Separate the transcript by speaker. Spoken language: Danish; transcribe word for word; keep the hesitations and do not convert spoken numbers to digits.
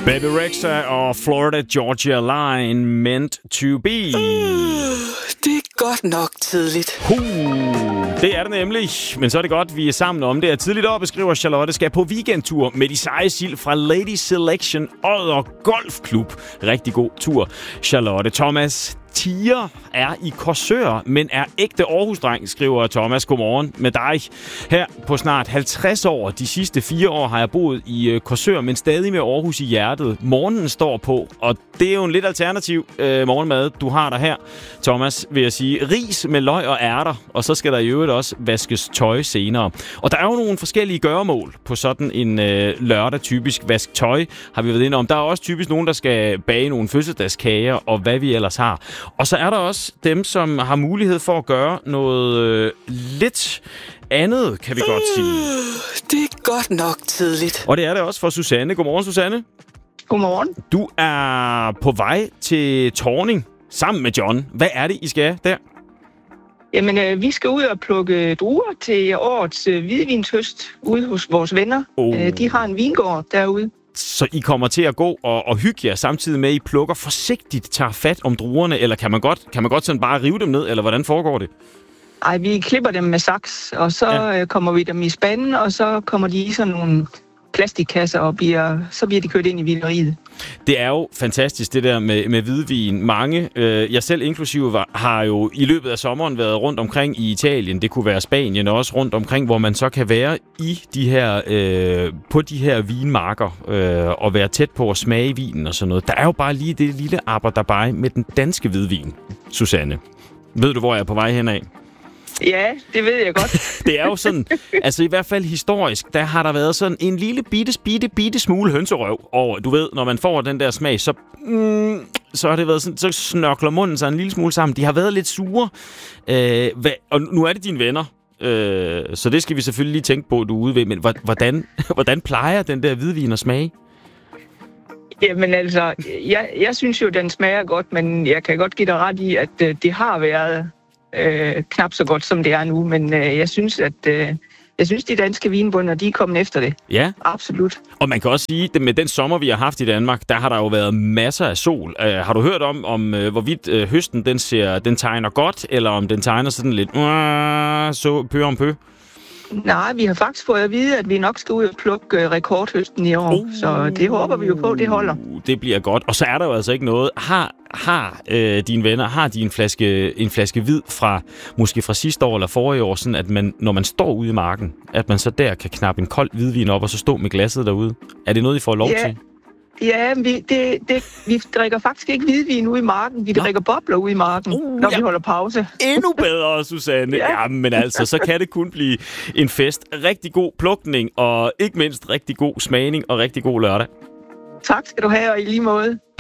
Speaker 1: Bebe Rexha og Florida Georgia Line, Meant to Be.
Speaker 2: Uh, det er godt nok tidligt.
Speaker 1: Uh, det er det nemlig, men så er det godt, vi er sammen om det. Er tidligt op, beskriver Charlotte, skal på weekendtur med de seje sild fra Lady Selection Odder Golfklub. Rigtig god tur, Charlotte. Thomas Tier er i Korsør, men er ægte Aarhus-dreng, skriver Thomas. Godmorgen med dig. Her på snart halvtreds år. De sidste fire år har jeg boet i Korsør, men stadig med Aarhus i hjertet. Morgenen står på, og det er jo en lidt alternativ øh, morgenmad, du har der her, Thomas, vil jeg sige. Ris med løg og ærter, og så skal der i øvrigt også vaskes tøj senere. Og der er jo nogle forskellige gøremål på sådan en øh, lørdag. Typisk vask tøj, har vi været inde om. Der er også typisk nogen, der skal bage nogle fødselsdagskager, og hvad vi ellers har. Og så er der også dem, som har mulighed for at gøre noget øh, lidt andet, kan vi godt sige.
Speaker 2: Uh, det er godt nok tidligt.
Speaker 1: Og det er det også for Susanne. Godmorgen, Susanne.
Speaker 3: Godmorgen.
Speaker 1: Du er på vej til Torning sammen med John. Hvad er det, I skal der?
Speaker 3: Jamen, øh, vi skal ud og plukke druer til årets øh, hvidvinshøst ude hos vores venner.
Speaker 1: Oh.
Speaker 3: Øh, de har en vingård derude.
Speaker 1: Så I kommer til at gå og, og hygge jer, samtidig med, at I plukker forsigtigt, tager fat om druerne, eller kan man godt, kan man godt sådan bare rive dem ned, eller hvordan foregår det?
Speaker 3: Ej, vi klipper dem med saks, og så ja. øh, kommer vi dem i spanden, og så kommer de i sådan nogle plastikkasser, og bliver, så bliver de kørt ind i vineriet.
Speaker 1: Det er jo fantastisk, det der med, med hvidvin. Mange, øh, jeg selv inklusive, var, har jo i løbet af sommeren været rundt omkring i Italien. Det kunne være Spanien også rundt omkring, hvor man så kan være i de her, øh, på de her vinmarker øh, og være tæt på at smage vinen og sådan noget. Der er jo bare lige det lille arbejderbej med den danske hvidvin, Susanne. Ved du, hvor jeg er på vej henad?
Speaker 3: Ja, det ved jeg godt.
Speaker 1: Det er jo sådan, altså i hvert fald historisk, der har der været sådan en lille bitte, bitte, bitte smule hønserøv over. Du ved, når man får den der smag, så, mm, så har det været sådan, så snørkler munden sig en lille smule sammen. De har været lidt sure, øh, hvad, og nu er det dine venner, øh, så det skal vi selvfølgelig lige tænke på, du er ude ved. Men hvordan, hvordan plejer den der hvidvin at smage?
Speaker 3: Jamen altså, jeg, jeg synes jo, den smager godt, men jeg kan godt give dig ret i, at øh, det har været Øh, knap så godt, som det er nu, men øh, jeg synes, at øh, jeg synes, de danske vinbønder, de er kommet efter det.
Speaker 1: Ja.
Speaker 3: Absolut.
Speaker 1: Og man kan også sige, at med den sommer, vi har haft i Danmark, der har der jo været masser af sol. Uh, har du hørt om, om uh, hvorvidt uh, høsten den ser, den tegner godt, eller om den tegner sådan lidt uh, så pø om pø?
Speaker 3: Nej, vi har faktisk fået at vide, at vi nok skal ud og plukke rekordhøsten i år, uh, så det håber vi jo på, det holder.
Speaker 1: Det bliver godt. Og så er der jo altså ikke noget. Har, har øh, dine venner, har de en flaske, en flaske hvid fra, måske fra sidste år eller forrige år, sådan at man, når man står ude i marken, at man så der kan knappe en kold hvidvin op og så stå med glasset derude? Er det noget, I får lov
Speaker 3: ja.
Speaker 1: til?
Speaker 3: Ja, vi, det, det, vi drikker faktisk ikke hvidvin ude i marken. Vi Nå. drikker bobler ude i marken, uh, når ja. vi holder pause.
Speaker 1: Endnu bedre, Susanne. ja. Jamen altså, så kan det kun blive en fest. Rigtig god plukning, og ikke mindst rigtig god smagning og rigtig god lørdag.
Speaker 3: Tak skal du have, og i lige måde.